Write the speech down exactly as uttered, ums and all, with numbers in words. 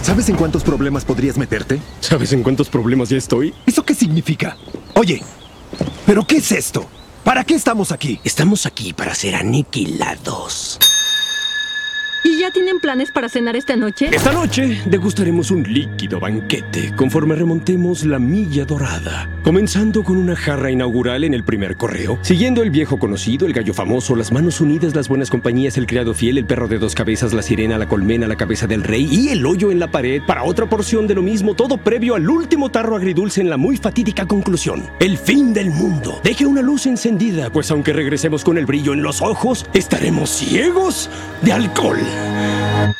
¿Sabes en cuántos problemas podrías meterte? ¿Sabes en cuántos problemas ya estoy? ¿Eso qué significa? Oye, ¿pero qué es esto? ¿Para qué estamos aquí? Estamos aquí para ser aniquilados. ¿Y ya tienen planes para cenar esta noche? Esta noche degustaremos un líquido banquete conforme remontemos la milla dorada, comenzando con una jarra inaugural en el primer correo, siguiendo el viejo conocido, el gallo famoso, las manos unidas, las buenas compañías, el criado fiel, el perro de dos cabezas, la sirena, la colmena, la cabeza del rey y el hoyo en la pared para otra porción de lo mismo, todo previo al último tarro agridulce en la muy fatídica conclusión. El fin del mundo. Deje una luz encendida, pues aunque regresemos con el brillo en los ojos, estaremos ciegos de alcohol.